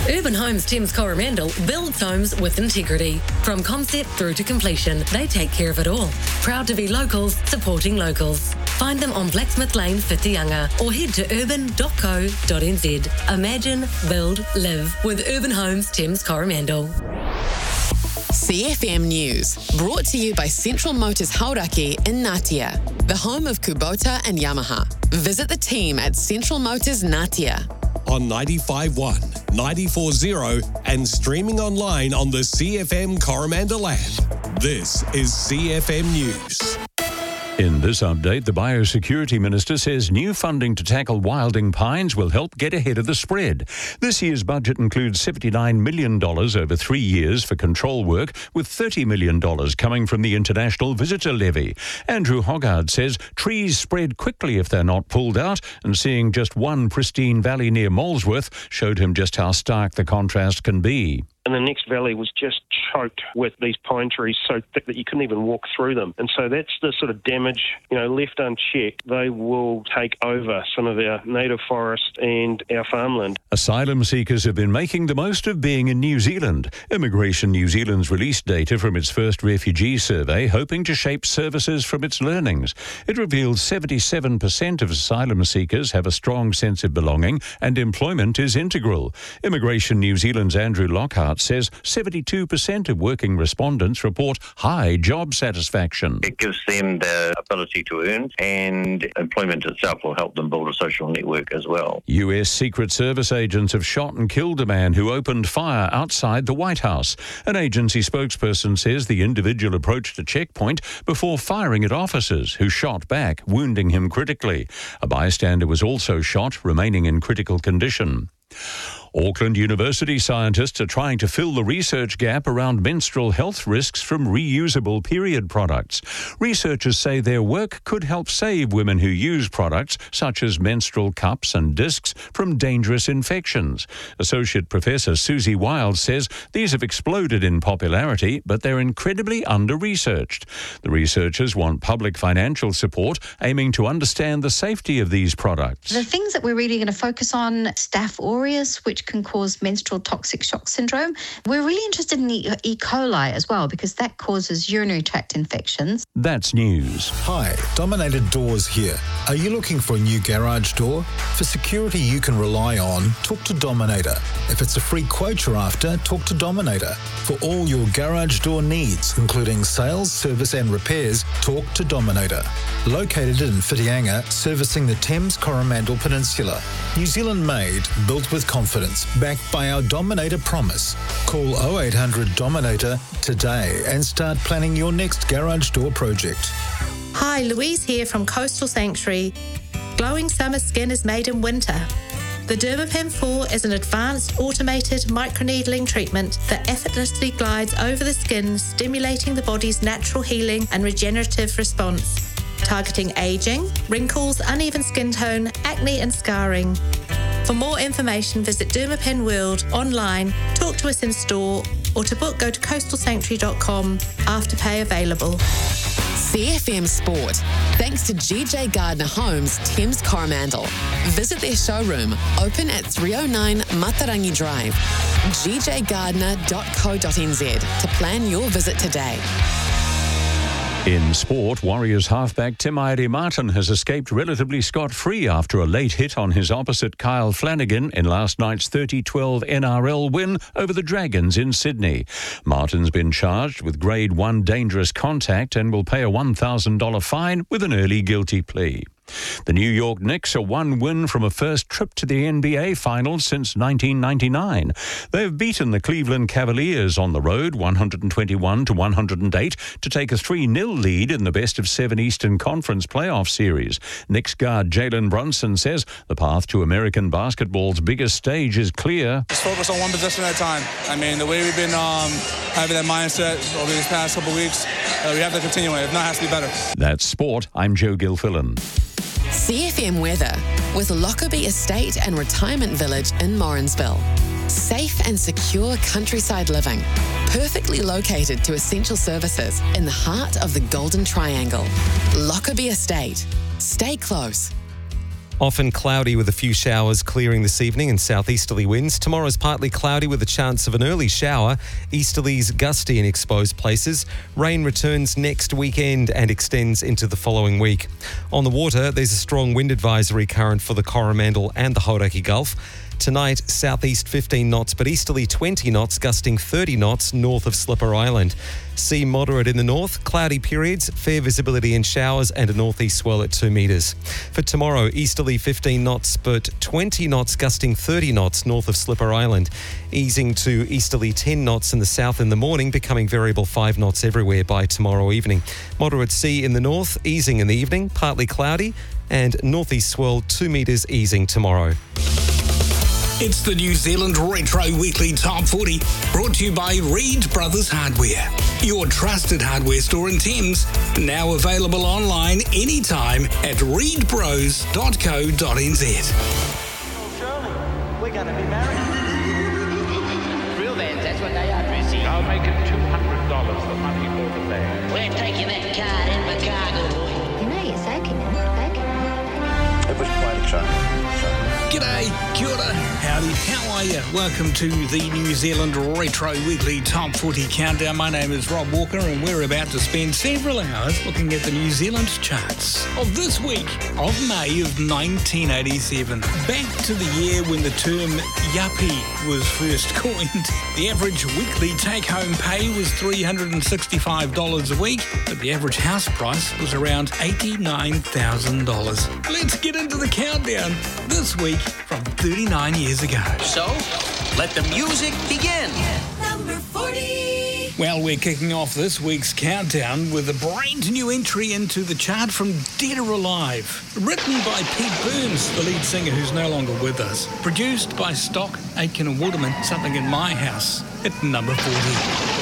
Urban Homes Thames Coromandel builds homes with integrity. From concept through to completion, they take care of it all. Proud to be locals, supporting locals. Find them on Blacksmith Lane, Whitianga, or head to urban.co.nz. Imagine, build, live with Urban Homes Thames Coromandel. CFM News, brought to you by Central Motors Hauraki in Ngatea, the home of Kubota and Yamaha. Visit the team at Central Motors Ngatea. On 95.1, 94.0 and streaming online on the CFM Coromandel app. This is CFM News. In this update, the Biosecurity Minister says new funding to tackle wilding pines will help get ahead of the spread. This year's budget includes $79 million over 3 years for control work, with $30 million coming from the International Visitor Levy. Andrew Hoggard says trees spread quickly if they're not pulled out, and seeing just one pristine valley near Molesworth showed him just how stark the contrast can be. And the next valley was just choked with these pine trees so thick that you couldn't even walk through them. And so that's the sort of damage, left unchecked, they will take over some of our native forest and our farmland. Asylum seekers have been making the most of being in New Zealand. Immigration New Zealand's released data from its first refugee survey, hoping to shape services from its learnings. It revealed 77% of asylum seekers have a strong sense of belonging and employment is integral. Immigration New Zealand's Andrew Lockhart says 72% of working respondents report high job satisfaction. It gives them the ability to earn, and employment itself will help them build a social network as well. US Secret Service agents have shot and killed a man who opened fire outside the White House. An agency spokesperson says the individual approached a checkpoint before firing at officers who shot back, wounding him critically. A bystander was also shot, remaining in critical condition. Auckland University scientists are trying to fill the research gap around menstrual health risks from reusable period products. Researchers say their work could help save women who use products such as menstrual cups and discs from dangerous infections. Associate Professor Susie Wild says these have exploded in popularity, but they're incredibly under-researched. The researchers want public financial support, aiming to understand the safety of these products. The things that we're really going to focus on, Staph aureus, which can cause menstrual toxic shock syndrome. We're really interested in the E. coli as well, because that causes urinary tract infections. That's news. Hi, Dominator Doors here. Are you looking for a new garage door? For security you can rely on, talk to Dominator. If it's a free quote you're after, talk to Dominator. For all your garage door needs, including sales, service and repairs, talk to Dominator. Located in Whitianga, servicing the Thames Coromandel Peninsula. New Zealand made, built with confidence, backed by our Dominator promise. Call 0800 Dominator today and start planning your next garage door project. Hi, Louise here from Coastal Sanctuary. Glowing summer skin is made in winter. The Dermapen 4 is an advanced automated microneedling treatment that effortlessly glides over the skin, stimulating the body's natural healing and regenerative response, targeting aging, wrinkles, uneven skin tone, acne and scarring. For more information, visit Dermapen World online, talk to us in store, or to book, go to coastalsanctuary.com. Afterpay available. CFM Sport, thanks to GJ Gardner Homes, Thames Coromandel. Visit their showroom, open at 309 Matarangi Drive. gjgardner.co.nz to plan your visit today. In sport, Warriors halfback Tim Aire-Martin has escaped relatively scot-free after a late hit on his opposite Kyle Flanagan in last night's 30-12 NRL win over the Dragons in Sydney. Martin's been charged with Grade 1 dangerous contact and will pay a $1,000 fine with an early guilty plea. The New York Knicks are one win from a first trip to the NBA Finals since 1999. They've beaten the Cleveland Cavaliers on the road 121-108 to take a 3-0 lead in the best-of-7 Eastern Conference playoff series. Knicks guard Jalen Brunson says the path to American basketball's biggest stage is clear. Just focus on one possession at a time. I mean, the way we've been having that mindset over these past couple weeks, we have to continue it. If not, it has to be better. That's sport. I'm Joe Gilfillan. CFM weather with Lockerbie Estate and Retirement Village in Morrinsville. Safe and secure countryside living, perfectly located to essential services in the heart of the Golden Triangle. Lockerbie Estate. Stay close. Often cloudy with a few showers clearing this evening and southeasterly winds. Tomorrow's partly cloudy with a chance of an early shower. Easterlies gusty in exposed places. Rain returns next weekend and extends into the following week. On the water, there's a strong wind advisory current for the Coromandel and the Hauraki Gulf. Tonight, southeast 15 knots, but easterly 20 knots, gusting 30 knots north of Slipper Island. Sea moderate in the north, cloudy periods, fair visibility and showers, and a northeast swell at 2 metres. For tomorrow, easterly 15 knots, but 20 knots, gusting 30 knots north of Slipper Island. Easing to easterly 10 knots in the south in the morning, becoming variable 5 knots everywhere by tomorrow evening. Moderate sea in the north, easing in the evening, partly cloudy, and northeast swell 2 metres, easing tomorrow. It's the New Zealand Retro Weekly Top 40, brought to you by Reed Brothers Hardware, your trusted hardware store in Thames, now available online anytime at reedbros.co.nz. Shirley, we're going to be married. Real vans, that's what they are, Tracy. I'll make it $200, the money for the bag. We're taking that card in the cargo, boy. You know you're soaking it. It was quite a show. G'day, kia ora, howdy, how are you? Welcome to the New Zealand Retro Weekly Top 40 Countdown. My name is Rob Walker and we're about to spend several hours looking at the New Zealand charts of this week of May of 1987. Back to the year when the term yuppie was first coined. The average weekly take-home pay was $365 a week, but the average house price was around $89,000. Let's get into the countdown. This week from 39 years ago. So, let the music begin. Number 40. Well, we're kicking off this week's countdown with a brand new entry into the chart from Dead or Alive. Written by Pete Burns, the lead singer who's no longer with us. Produced by Stock, Aitken and Waterman, Something in My House at number 40.